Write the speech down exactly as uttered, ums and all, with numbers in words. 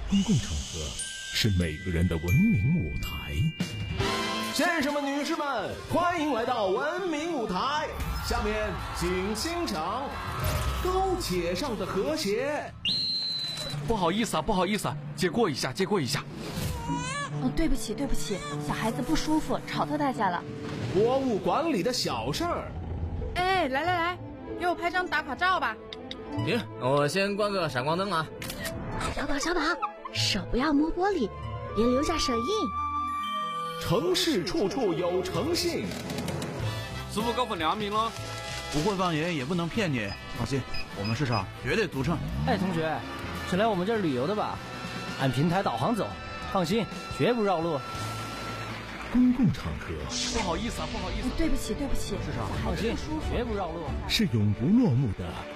公共场合是每个人的文明舞台。先生们、女士们，欢迎来到文明舞台。下面请欣赏高且上的和谐。 不好意思啊，不好意思啊，借过一下，借过一下。 哦，对不起，对不起，小孩子不舒服，吵到大家了。 国务馆里的小事儿。 哎，来来来，给我拍张打卡照吧。 行，我先关个闪光灯啊。 小宝，小宝，手不要摸玻璃，别留下手印。 城市处处有诚信。 师傅高分良民了， 不会放盐也不能骗你。放心，我们市场绝对独撑。 哎，同学，是来我们这儿旅游的吧？按平台导航走，放心，绝不绕路。 公共场合， 不好意思啊，不好意思、啊， 对不起，对不起， 市场放心，绝不绕路， 是永不落幕的